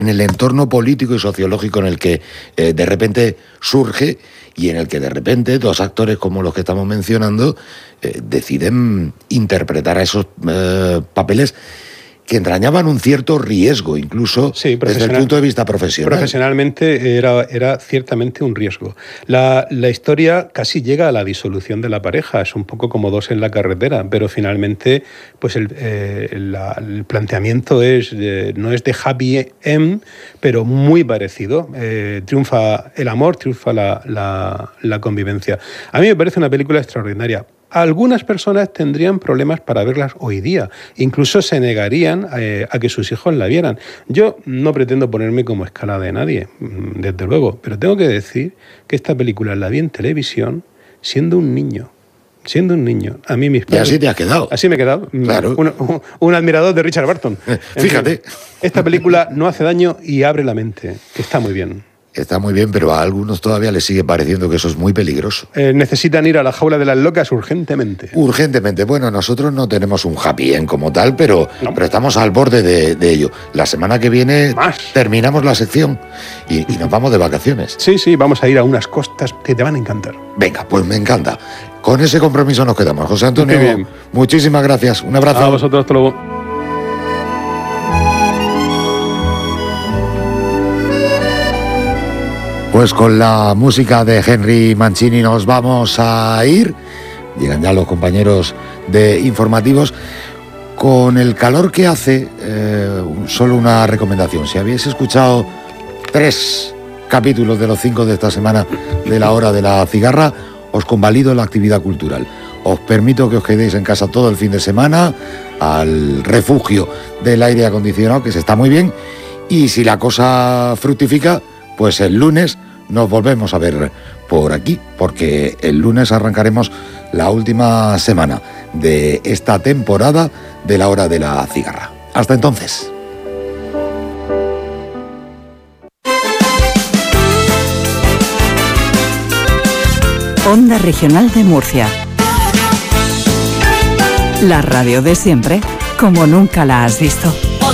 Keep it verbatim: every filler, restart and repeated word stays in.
en el entorno político y sociológico en el que eh, de repente surge y en el que de repente dos actores como los que estamos mencionando eh, deciden interpretar a esos eh, papeles que entrañaban un cierto riesgo, incluso sí, desde el punto de vista profesional. Profesionalmente era, era ciertamente un riesgo. La, la historia casi llega a la disolución de la pareja, es un poco como Dos en la carretera, pero finalmente pues el, eh, la, el planteamiento es eh, no es de happy end, pero muy parecido. Eh, triunfa el amor, triunfa la, la, la convivencia. A mí me parece una película extraordinaria. Algunas personas tendrían problemas para verlas hoy día, incluso se negarían eh, a que sus hijos la vieran. Yo no pretendo ponerme como escala de nadie, desde luego, pero tengo que decir que esta película la vi en televisión siendo un niño. Siendo un niño. A mí mis padres... Y así te has quedado. Así me he quedado. Claro. Un, un, un admirador de Richard Burton. Fíjate. Fin, esta película no hace daño y abre la mente, que está muy bien. Está muy bien, pero a algunos todavía les sigue pareciendo que eso es muy peligroso. Eh, necesitan ir a la jaula de las locas urgentemente. Urgentemente. Bueno, nosotros no tenemos un happy end como tal, pero, no. pero estamos al borde de, de ello. La semana que viene Más. terminamos la sección y, y nos vamos de vacaciones. Sí, sí, vamos a ir a unas costas que te van a encantar. Venga, pues me encanta. Con ese compromiso nos quedamos. José Antonio, muchísimas gracias. Un abrazo. A vosotros, hasta luego. Pues con la música de Henry Mancini nos vamos a ir. Llegan ya los compañeros de informativos. Con el calor que hace, eh, solo una recomendación. Si habéis escuchado tres capítulos de los cinco de esta semana de la Hora de la Cigarra, os convalido la actividad cultural. Os permito que os quedéis en casa todo el fin de semana, al refugio del aire acondicionado, que se está muy bien. Y si la cosa fructifica, pues el lunes nos volvemos a ver por aquí, porque el lunes arrancaremos la última semana de esta temporada de la Hora de la Cigarra. Hasta entonces. Onda Regional de Murcia. La radio de siempre, como nunca la has visto.